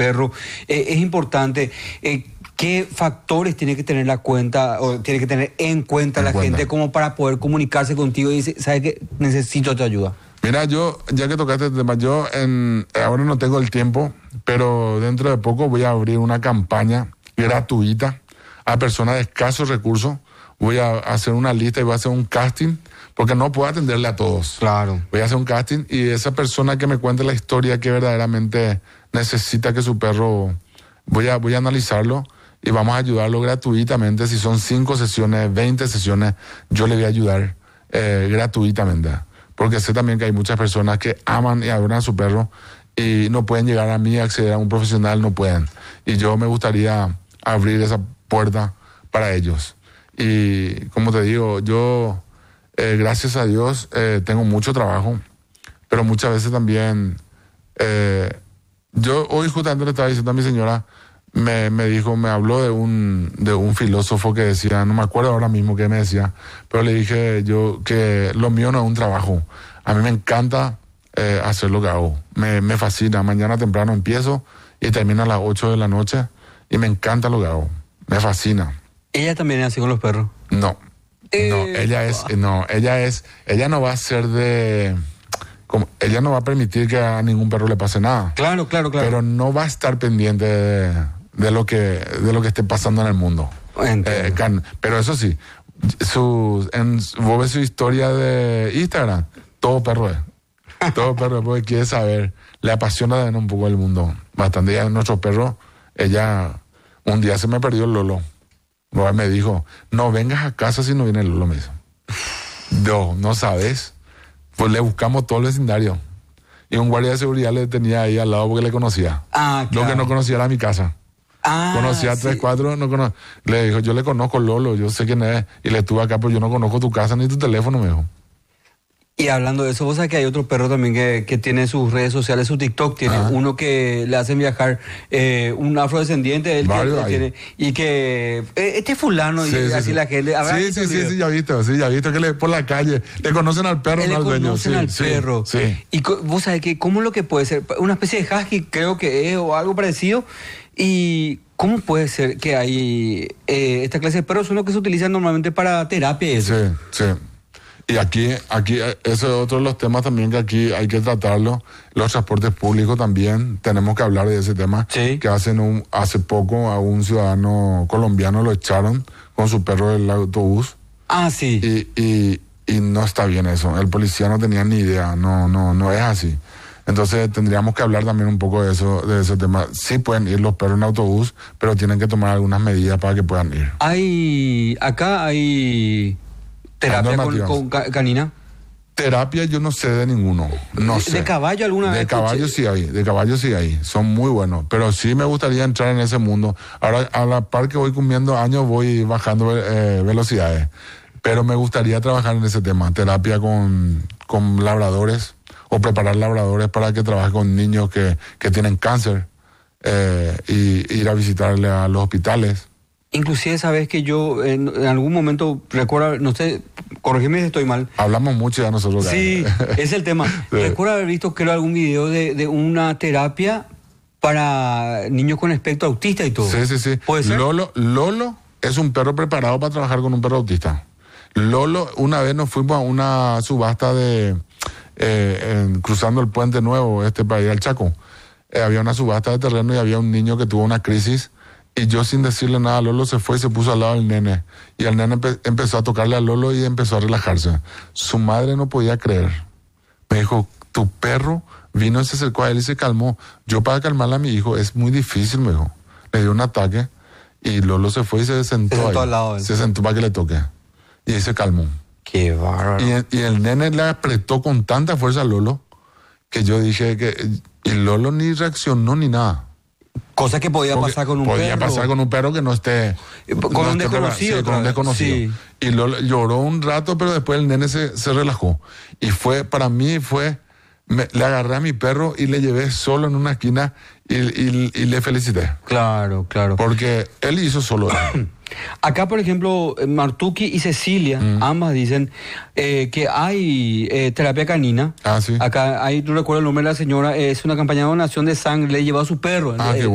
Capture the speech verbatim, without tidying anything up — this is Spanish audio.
perro. Eh, es importante. Eh, ¿Qué factores tiene que tener la cuenta o tiene que tener en cuenta en la cuenta. gente como para poder comunicarse contigo y decir, ¿sabes qué? Necesito tu ayuda? Mira, yo, ya que tocaste el tema, yo en, ahora no tengo el tiempo, pero dentro de poco voy a abrir una campaña gratuita a personas de escasos recursos. Voy a hacer una lista y voy a hacer un casting, porque no puedo atenderle a todos. Claro. Voy a hacer un casting y esa persona que me cuente la historia que verdaderamente necesita que su perro, voy a, voy a analizarlo y vamos a ayudarlo gratuitamente. Si son cinco sesiones, veinte sesiones, yo le voy a ayudar eh, gratuitamente. Porque sé también que hay muchas personas que aman y adoran a su perro y no pueden llegar a mí, acceder a un profesional, no pueden. Y yo me gustaría abrir esa puerta para ellos. Y como te digo, yo, eh, gracias a Dios, eh, tengo mucho trabajo, pero muchas veces también, eh, yo hoy justamente le estaba diciendo a mi señora, me, me dijo, me habló de un, de un filósofo que decía, no me acuerdo ahora mismo qué me decía, pero le dije yo que lo mío no es un trabajo. A mí me encanta eh, hacer lo que hago, me, me fascina. Mañana temprano empiezo y termino a las ocho de la noche y me encanta lo que hago, me fascina. ¿Ella también es así con los perros? No, eh, no, ella es, no, ella es, ella no va a ser de... Como, ella no va a permitir que a ningún perro le pase nada. Claro, claro, claro. Pero no va a estar pendiente de, de lo que de lo que esté pasando en el mundo. Eh, can, pero eso sí, su, en, vos ves su historia de Instagram, todo perro es. Todo perro es porque quiere saber, le apasiona de un poco el mundo. Bastante. Ya nuestro perro, ella, un día se me perdió el Lolo. Me dijo, no vengas a casa si no viene el Lolo, me dijo. No, no sabes. Pues le buscamos todo el vecindario. Y un guardia de seguridad le tenía ahí al lado porque le conocía. Ah, claro. Lo que no conocía era mi casa. Ah, conocía a tres, sí. cuatro, no cono... Le dijo, yo le conozco Lolo, yo sé quién es. Y le estuve acá, pero yo no conozco tu casa ni tu teléfono, me dijo. Y hablando de eso, vos sabés que hay otro perro también que, que tiene sus redes sociales, su TikTok, tiene ah. uno que le hacen viajar eh, un afrodescendiente, él que, tiene, y que eh, este fulano, sí, y sí, así sí. la gente... Sí, sí, sí, sí, ya he visto, sí, ya he visto que le, por la calle le conocen al perro, no al dueño. Le conocen sí, al sí, perro. Sí. Y vos sabés que, ¿cómo lo que puede ser? Una especie de husky creo que es, o algo parecido, y... ¿Cómo puede ser que hay eh, esta clase de perros son los que se utilizan normalmente para terapia y eso? Sí, sí. Y aquí, aquí, ese es otro de los temas también que aquí hay que tratarlo. Los transportes públicos también, tenemos que hablar de ese tema. Sí. Que hacen un, hace poco a un ciudadano colombiano lo echaron con su perro del autobús. Ah, sí. Y, y, y no está bien eso. El policía no tenía ni idea, no, no, no es así. Entonces tendríamos que hablar también un poco de eso, de ese tema. Sí pueden ir los perros en autobús, pero tienen que tomar algunas medidas para que puedan ir. Hay, acá hay terapia con, con canina. Terapia yo no sé de ninguno, no ¿De, sé. ¿De caballo alguna vez? De caballo sí hay, de caballo sí hay, son muy buenos, pero sí me gustaría entrar en ese mundo. Ahora a la par que voy cumpliendo años voy bajando eh, velocidades, pero me gustaría trabajar en ese tema, terapia con, con labradores. O preparar labradores para que trabajen con niños que, que tienen cáncer eh, y ir a visitarle a los hospitales. Inclusive sabes que yo en, en algún momento recuerdo, no sé, corrígeme si estoy mal. Hablamos mucho ya nosotros. Sí, es el tema. Sí. Recuerdo haber visto creo algún video de, de una terapia para niños con espectro autista y todo. Sí, sí, sí. ¿Puede ser? Lolo, Lolo es un perro preparado para trabajar con un perro autista. Lolo, una vez nos fuimos a una subasta de... Eh, en, cruzando el puente nuevo este para ir al Chaco, eh, había una subasta de terreno y había un niño que tuvo una crisis y yo sin decirle nada a Lolo se fue y se puso al lado del nene y el nene empe- empezó a tocarle a Lolo y empezó a relajarse. Su madre no podía creer, me dijo, tu perro vino y se acercó a él y se calmó. Yo para calmarle a mi hijo es muy difícil, me dijo, le dio un ataque y Lolo se fue y se sentó, se sentó ahí, al lado de él. Se sentó para que le toque y ahí se calmó. Qué bárbaro. Y el, y el nene le apretó con tanta fuerza a Lolo que yo dije que... Y Lolo ni reaccionó ni nada. Cosa que podía Porque pasar con un podía perro. Podía pasar con un perro que no esté... Con no un esté desconocido. Sí, con un desconocido. Sí. Y Lolo lloró un rato, pero después el nene se, se relajó. Y fue, para mí fue... Me, le agarré a mi perro y le llevé solo en una esquina y, y, y le felicité. Claro, claro. Porque él hizo solo. Acá, por ejemplo, Martuki y Cecilia, mm. ambas dicen eh, que hay eh, terapia canina. Ah, sí. Acá hay, no recuerdo el nombre de la señora, es una campaña de donación de sangre, le llevó a su perro. Ah, eh, qué